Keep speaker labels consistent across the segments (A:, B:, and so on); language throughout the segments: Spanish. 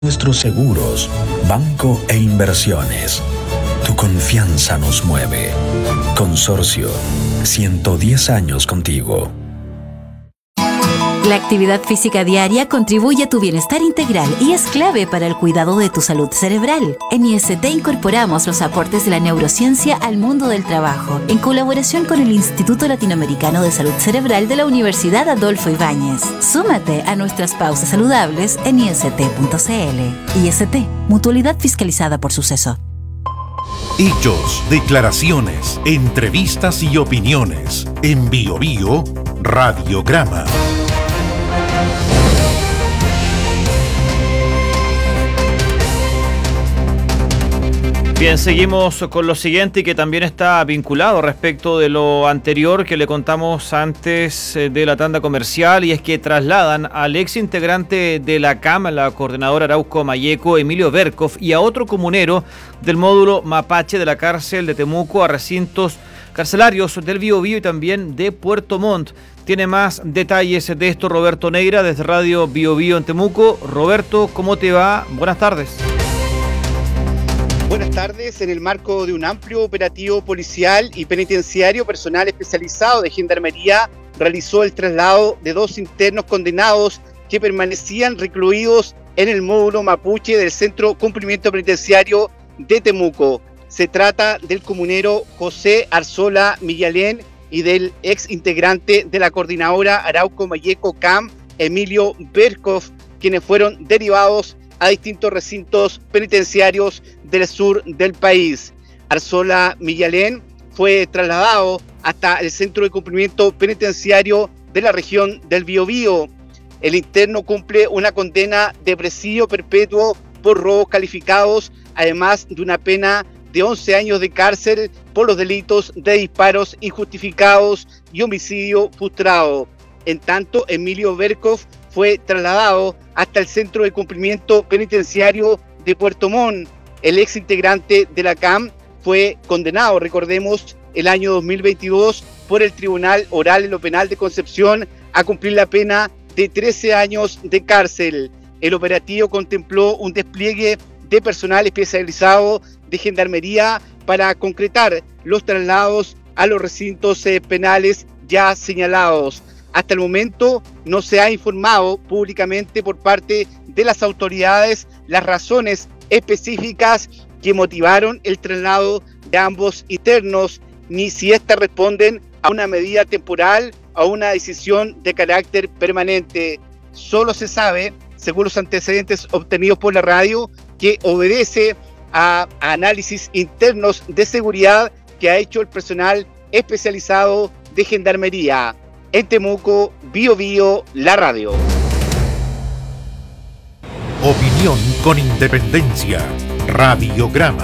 A: Nuestros seguros, banco e inversiones. Tu confianza nos mueve. Consorcio, 110 años contigo.
B: La actividad física diaria contribuye a tu bienestar integral y es clave para el cuidado de tu salud cerebral. En IST incorporamos los aportes de la neurociencia al mundo del trabajo, en colaboración con el Instituto Latinoamericano de Salud Cerebral de la Universidad Adolfo Ibáñez. Súmate a nuestras pausas saludables en ist.cl. IST, mutualidad fiscalizada por Suceso.
C: Hechos, declaraciones, entrevistas y opiniones. En BioBio, Radiograma.
D: Bien, seguimos con lo siguiente y que también está vinculado respecto de lo anterior que le contamos antes de la tanda comercial, y es que trasladan al ex integrante de la CAM, la coordinadora Arauco Mayeco, Emilio Berkov, y a otro comunero del módulo Mapache de la cárcel de Temuco a recintos carcelarios del Biobío y también de Puerto Montt. Tiene más detalles de esto Roberto Neira desde Radio Biobío en Temuco. Roberto, ¿cómo te va? Buenas tardes.
E: Buenas tardes. En el marco de un amplio operativo policial y penitenciario, personal especializado de Gendarmería realizó el traslado de 2 internos condenados que permanecían recluidos en el módulo Mapuche del Centro Cumplimiento Penitenciario de Temuco. Se trata del comunero José Arzola Millalén y del ex integrante de la coordinadora Arauco Mayeco CAM, Emilio Berkov, quienes fueron derivados a distintos recintos penitenciarios del sur del país. Arzola Millalén fue trasladado hasta el Centro de Cumplimiento Penitenciario de la región del Biobío. El interno cumple una condena de presidio perpetuo por robos calificados, además de una pena de 11 años de cárcel por los delitos de disparos injustificados y homicidio frustrado. En tanto, Emilio Berkov fue trasladado hasta el Centro de Cumplimiento Penitenciario de Puerto Montt. El ex integrante de la CAM fue condenado, recordemos, el año 2022 por el Tribunal Oral en lo Penal de Concepción a cumplir la pena de 13 años de cárcel. El operativo contempló un despliegue de personal especializado de Gendarmería para concretar los traslados a los recintos penales ya señalados. Hasta el momento no se ha informado públicamente por parte de las autoridades las razones específicas que motivaron el traslado de ambos internos, ni si éstas responden a una medida temporal o a una decisión de carácter permanente. Solo se sabe, según los antecedentes obtenidos por la radio, que obedece a análisis internos de seguridad que ha hecho el personal especializado de Gendarmería. En Temuco, BioBío, la radio.
C: Opinión con independencia. Radiograma.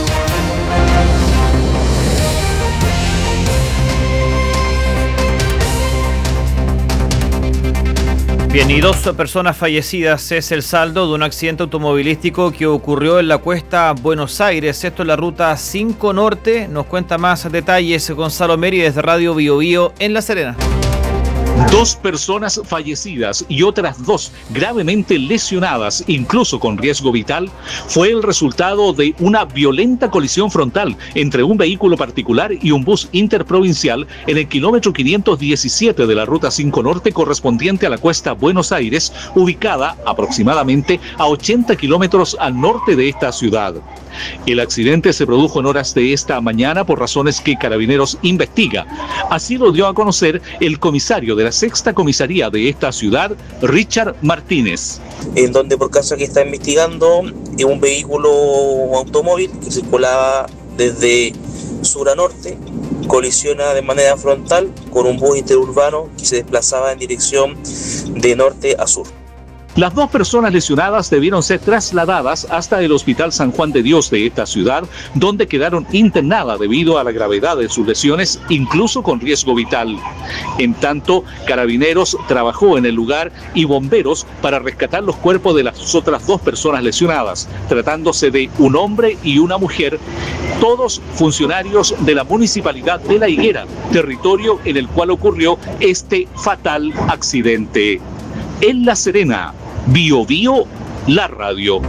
D: Bien, y 2 personas fallecidas es el saldo de un accidente automovilístico que ocurrió en la Cuesta Buenos Aires. Esto es la ruta 5 Norte. Nos cuenta más detalles Gonzalo Meri desde Radio BioBío en La Serena.
F: 2 personas fallecidas y otras 2 gravemente lesionadas, incluso con riesgo vital, fue el resultado de una violenta colisión frontal entre un vehículo particular y un bus interprovincial en el kilómetro 517 de la Ruta 5 Norte correspondiente a la Cuesta Buenos Aires, ubicada aproximadamente a 80 kilómetros al norte de esta ciudad. El accidente se produjo en horas de esta mañana por razones que Carabineros investiga. Así lo dio a conocer el comisario de la 6ª comisaría de esta ciudad, Richard Martínez.
G: En donde por caso que está investigando un vehículo automóvil que circulaba desde sur a norte, colisiona de manera frontal con un bus interurbano que se desplazaba en dirección de norte a sur.
F: Las 2 personas lesionadas debieron ser trasladadas hasta el Hospital San Juan de Dios de esta ciudad, donde quedaron internadas debido a la gravedad de sus lesiones, incluso con riesgo vital. En tanto, Carabineros trabajó en el lugar y bomberos para rescatar los cuerpos de las otras 2 personas lesionadas, tratándose de un hombre y una mujer, todos funcionarios de la Municipalidad de La Higuera, territorio en el cual ocurrió este fatal accidente. En La Serena, BioBío, la radio.